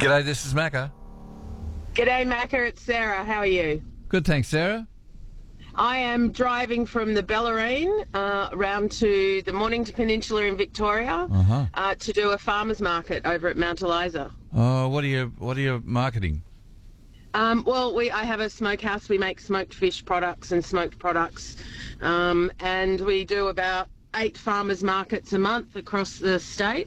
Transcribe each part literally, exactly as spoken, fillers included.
G'day, this is Macca. G'day, Macca. It's Sarah. How are you? Good, thanks, Sarah. I am driving from the Bellarine uh, around to the Mornington Peninsula in Victoria Uh-huh. uh, to do a farmers market over at Mount Eliza. Oh, what are you what are you marketing? Um, well, we I have a smokehouse. We make smoked fish products and smoked products, um, and we do about eight farmers markets a month across the state.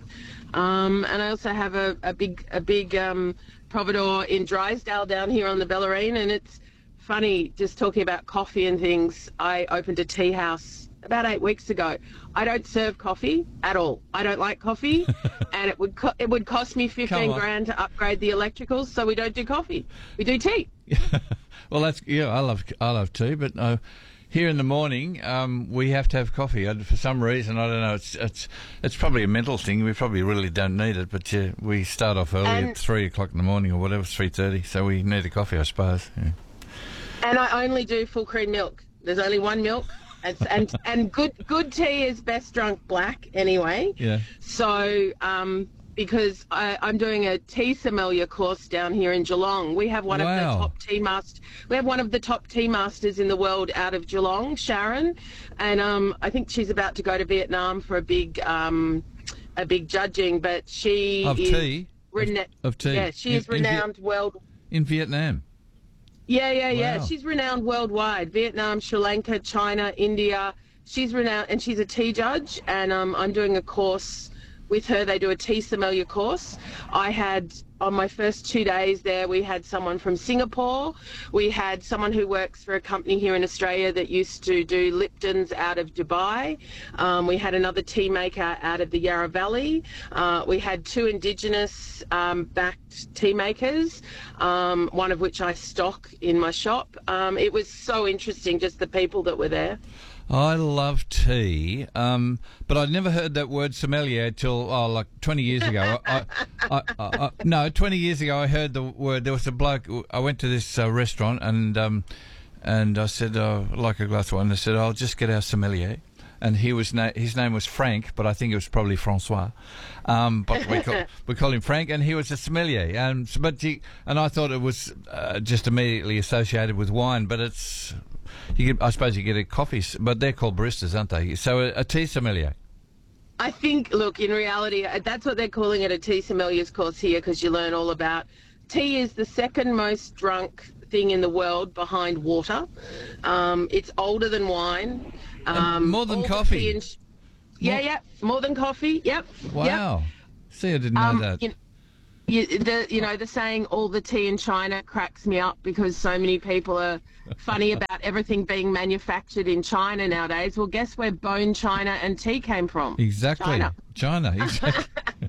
Um, and I also have a, a big a big um, providor in Drysdale down here on the Bellarine, and it's funny just talking about coffee and things. I opened a tea house about eight weeks ago. I don't serve coffee at all. I don't like coffee, and it would co- it would cost me fifteen grand to upgrade the electricals. So we don't do coffee. We do tea. Well, that's yeah. I love I love tea, but uh, here in the morning um, we have to have coffee. And for some reason, I don't know. It's it's it's probably a mental thing. We probably really don't need it, but uh, we start off early and, at three o'clock in the morning or whatever, three thirty. So we need a coffee, I suppose. Yeah. And I only do full cream milk. There's only one milk. And, and and good good tea is best drunk black anyway. Yeah. So um, because I, I'm doing a tea sommelier course down here in Geelong. We have one Wow. of the top tea mast. We have one of the top tea masters in the world out of Geelong, Sharon, and um, I think she's about to go to Vietnam for a big um, a big judging. But she Of is tea? rena- Of, of tea? Yeah, she In- is in Viet- renowned world. in Vietnam. Yeah, yeah, yeah. Wow. She's renowned worldwide. Vietnam, Sri Lanka, China, India. She's renowned, and she's a tea judge. And um, I'm doing a course with her. They do a tea sommelier course. I had, on my first two days there, we had someone from Singapore. We had someone who works for a company here in Australia that used to do Lipton's out of Dubai. Um, we had another tea maker out of the Yarra Valley. Uh, we had two Indigenous um, backed tea makers, um, one of which I stock in my shop. Um, it was so interesting, just the people that were there. I love tea, um, but I'd never heard that word sommelier till oh, like twenty years ago. I, I, I, I, no, twenty years ago I heard the word. There was a bloke. I went to this uh, restaurant and um, and I said, oh, I'd like a glass of wine. They said, I'll just get our sommelier. And he was na- his name was Frank, but I think it was probably Francois. Um, but we call, we call him Frank, and he was a sommelier. And but he, and I thought it was uh, just immediately associated with wine, but it's. You get, I suppose you get a coffee, but they're called baristas, aren't they? So a, a tea sommelier. I think, look, in reality, uh, that's what they're calling it, a tea sommelier's course here, because you learn all about tea is the second most drunk thing in the world behind water. Um, it's older than wine. Um, more than all the coffee. tea and sh- yeah, More- yeah, more than coffee. Yep. Wow. Yep. See, I didn't know Um, that. you, you, the, you know, the saying all the tea in China cracks me up because so many people are funny about everything being manufactured in China nowadays. Well, guess where bone china and tea came from? Exactly. China. China, exactly.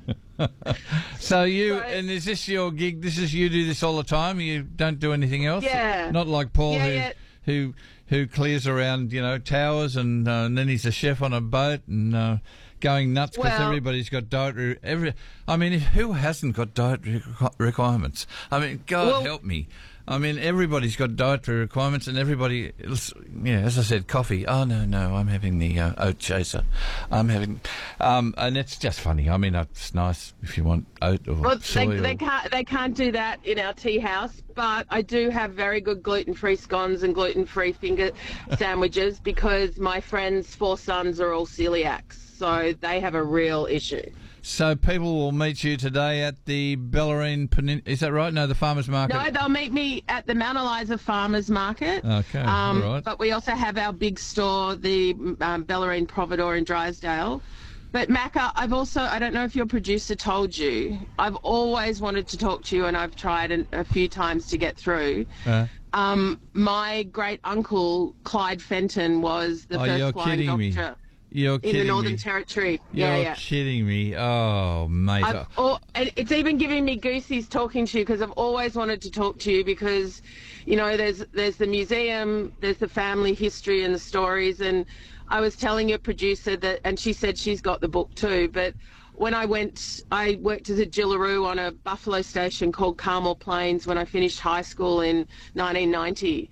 So you, So- and is this your gig? This is, you do this all the time? You don't do anything else? Yeah. Not like Paul Yeah, who, yeah. who who clears around, you know, towers and, uh, and then he's a chef on a boat and uh, going nuts because Well- everybody's got dietary, every, I mean, who hasn't got dietary requ- requirements? I mean, God Well- help me. I mean, everybody's got dietary requirements, and everybody, yeah, as I said, coffee. Oh no, no, I'm having the uh, oat chaser. I'm having, um, and it's just funny. I mean, it's nice if you want oat or Well, soy. they, or, they can't they can't do that in our tea house, but I do have very good gluten-free scones and gluten-free finger sandwiches because my friends' four sons are all celiacs, so they have a real issue. So people will meet you today at the Bellarine Peninsula. Is that right? No, the farmers market. No, they'll meet me at the Mount Eliza Farmers Market. Okay, um, all right. But we also have our big store, the um, Bellarine Providor in Drysdale. But Macca, I've also, I don't know if your producer told you, I've always wanted to talk to you, and I've tried an, a few times to get through. Uh, Um, my great uncle Clyde Fenton was the Oh, first you're flying kidding me. doctor you're in kidding the Northern me. Territory. You're yeah, yeah. kidding me. Oh, mate. I've, al- and it's even giving me goosies talking to you because I've always wanted to talk to you because, you know, there's there's the museum, there's the family history and the stories, and I was telling your producer that, and she said she's got the book too, but when I went, I worked as a Jillaroo on a buffalo station called Carmel Plains when I finished high school in nineteen ninety.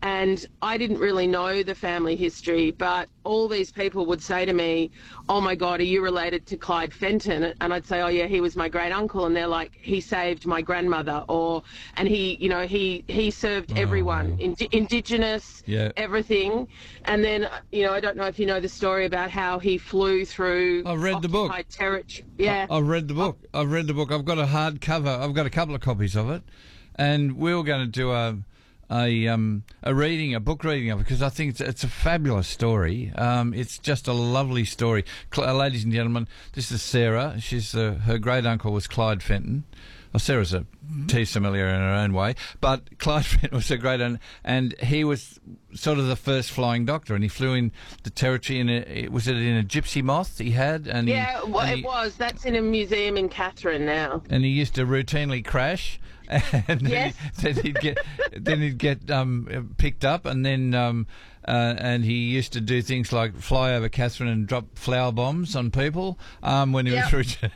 And I didn't really know the family history, but all these people would say to me, oh my God, are you related to Clyde Fenton? And I'd say, oh yeah, he was my great uncle. And they're like, he saved my grandmother, or, and he, you know, he, he served everyone, Oh. Indi- Indigenous, Yeah. everything. And then, you know, I don't know if you know the story about how he flew through I've read the book. occupied territory. Yeah. I've read the book. I've read the book. I've got a hardcover. I've got a couple of copies of it, and we were going to do a a um a reading, a book reading of it, because I think it's, it's a fabulous story. Um, it's just a lovely story. Cl- uh, ladies and gentlemen, this is Sarah. She's uh, her great uncle was Clyde Fenton. Well, Sarah's a tea sommelier in her own way, but Clyde Fenton was a great un- and he was sort of the first flying doctor, and he flew in the territory in a, was it in a gypsy moth he had? And he, Yeah, well, and it he, was. That's in a museum in Catherine now. and he used to routinely crash, and then, Yes. he, then he'd get then he'd get um, picked up, and then um, uh, and he used to do things like fly over Catherine and drop flower bombs on people um, when he Yep. was returning.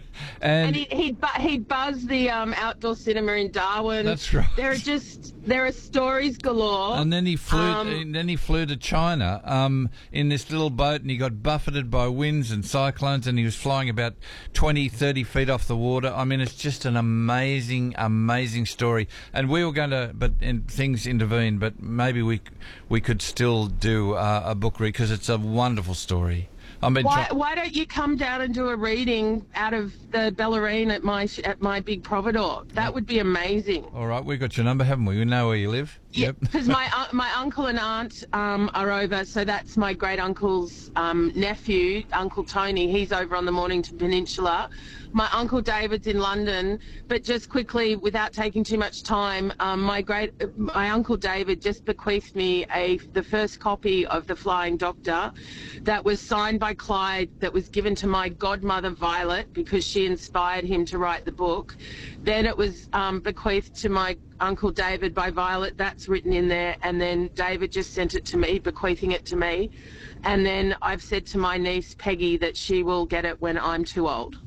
And and he, he'd, bu- he'd buzz the um, outdoor cinema in Darwin. That's right. There are just, there are stories galore. And then he flew. Um, and then he flew to China um, in this little boat, and he got buffeted by winds and cyclones, and he was flying about twenty, thirty feet off the water. I mean, it's just an amazing, amazing story. And we were going to, but and things intervened. But maybe we we could still do uh, a book read, because it's a wonderful story. I mean, Why, try- why don't you come down and do a reading out of the Bellarine at my sh- at my big providor? That would be amazing. all right, we got your number, haven't we? We know where you live. Yeah, because my uh, my uncle and aunt um, are over, so that's my great uncle's um, nephew, Uncle Tony. He's over on the Mornington Peninsula. My uncle David's in London, but just quickly, without taking too much time, um, my great my uncle David just bequeathed me a the first copy of The Flying Doctor, that was signed by Clyde, that was given to my godmother Violet because she inspired him to write the book. Then it was um, bequeathed to my Uncle David by Violet, that's written in there, and then David just sent it to me, bequeathing it to me. And then I've said to my niece Peggy that she will get it when I'm too old.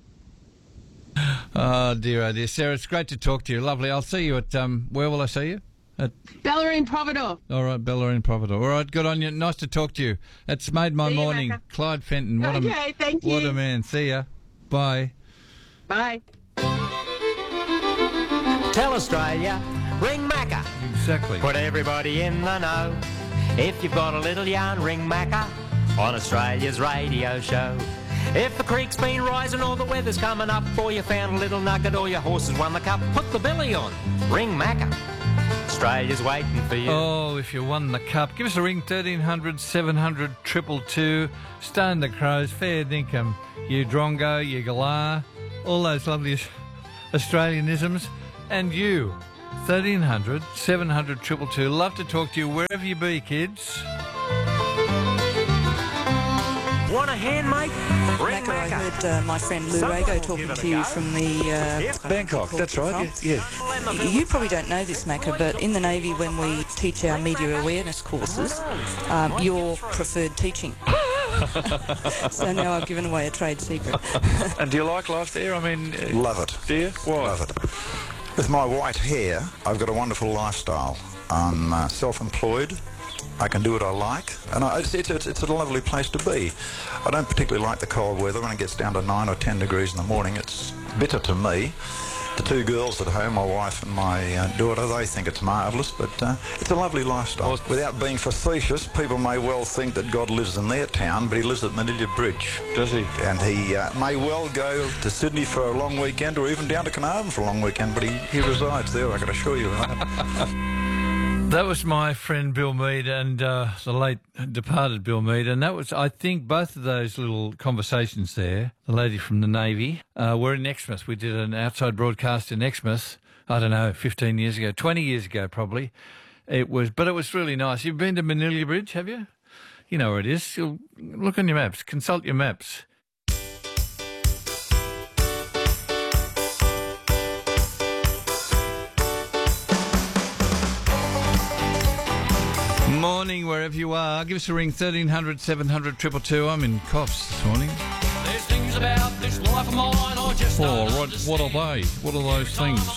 Oh dear, oh dear, Sarah, it's great to talk to you. Lovely. I'll see you at um. Where will I see you? At Bellarine Providor. all right, Bellarine Providor. All right, good on you. Nice to talk to you. It's made my See you, morning. Macca. Clyde Fenton. What Okay, a thank what you. a man. See ya. Bye. Bye. Tell Australia, ring Macca. Exactly. Put everybody in the know. If you've got a little yarn, ring Macca on Australia's radio show. If the creek's been rising or the weather's coming up, or you found a little nugget or your horse has won the cup, put the billy on. Ring Macca. Australia's waiting for you. Oh, if you won the cup, give us a ring, thirteen hundred, seven hundred, two two two. Stone the Crows, fair dinkum, you drongo, you galah, all those lovely Australianisms. And you, thirteen hundred, seven hundred, two two two. Love to talk to you wherever you be, kids. Want a hand, mate? Ring Macca, I Macca. heard uh, my friend Lou Someone Rago will talking give it a to you go. from the... Uh, Bangkok, that's right. Yeah, yeah. You probably don't know this, Macca, but in the Navy, when we teach our media awareness courses, um, you're preferred teaching. So now I've given away a trade secret. And do you like life there? I mean, uh, Love it. do you? Why? Love it. With my white hair, I've got a wonderful lifestyle. I'm uh, self-employed. I can do what I like, and I, it's, it's, it's a lovely place to be. I don't particularly like the cold weather. When it gets down to nine or ten degrees in the morning, it's bitter to me. The two girls at home, my wife and my uh, daughter, they think it's marvellous, but uh, it's a lovely lifestyle. Without being facetious, people may well think that God lives in their town, but he lives at Manila Bridge. Does he? And he uh, may well go to Sydney for a long weekend, or even down to Carnarvon for a long weekend, but he, he resides there, I can assure you of that. That was my friend Bill Mead and uh, the late departed Bill Mead, and that was, I think, both of those little conversations there, the lady from the Navy, uh, were in Exmouth. We did an outside broadcast in Exmouth, I don't know, fifteen years ago, twenty years ago probably. It was, but it was really nice. You've been to Manila Bridge, have you? You know where it is. You'll look on your maps, consult your maps. Morning, wherever you are. Give us a ring, thirteen hundred, seven hundred, two two two. I'm in Coffs this morning. There's things about this life of mine I just Oh, don't right. understand. What are they? What are those things?